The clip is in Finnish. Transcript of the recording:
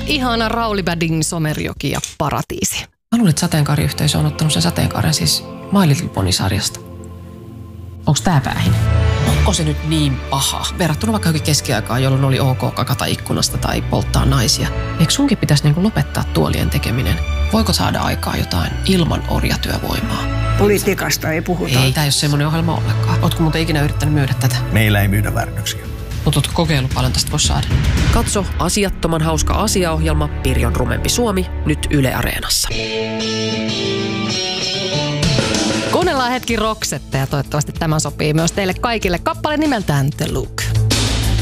ihana Rauli Bading, Somerjoki ja Paratiisi. Mä luulen, että sateenkaariyhteisö on ottanut sen sateenkaaren siis My Little Pony-sarjasta. Onko tää päähin? Onko se nyt niin paha? Verrattuna vaikka johonkin keskiaikaan, jolloin oli ok kakata ikkunasta tai polttaa naisia. Eikö sunkin pitäisi lopettaa tuolien tekeminen? Voiko saada aikaa jotain ilman orjatyövoimaa? Politiikasta ei puhuta. Ei, tää ei ole semmoinen ohjelma ollenkaan. Ootko muuten ikinä yrittänyt myydä tätä? Meillä ei myydä väärännöksiä. Mutta ootko kokeillut paljon tästä voisi saada? Katso asiattoman hauska asiaohjelma Pirjon rumempi Suomi nyt Yle Areenassa. Kuunnellaan hetki Roxette ja toivottavasti tämä sopii myös teille kaikille. Kappale nimeltään The Look.